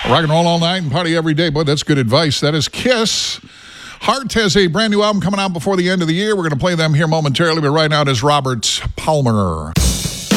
Rock and roll all night and party every day. Boy, that's good advice. That is Kiss. Heart has a brand new album coming out before the end of the year. We're going to play them here momentarily, but right now it is Robert Palmer.